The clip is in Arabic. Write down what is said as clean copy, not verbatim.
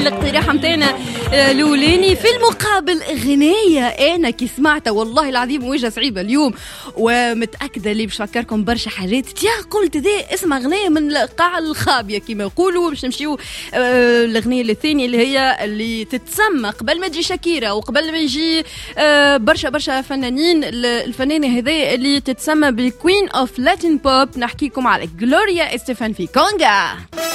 الاقتراح متاعنا لولاني في المقابل اغنيه انا كي سمعتها والله العظيم وجهه صعيبه اليوم، ومتاكده اللي باش نفكركم برشا حاجات. قلت ذي اسمها اغنيه من القاع الخابيه كما يقولوا. باش نمشيو الاغنيه الثانيه اللي هي اللي تتسمى قبل ما تجي شاكيرا وقبل ما يجي برشا فنانين. الفنانه هذه اللي تتسمى بالكوين اوف لاتين بوب، نحكيكم على غلوريا استيفان في كونغا.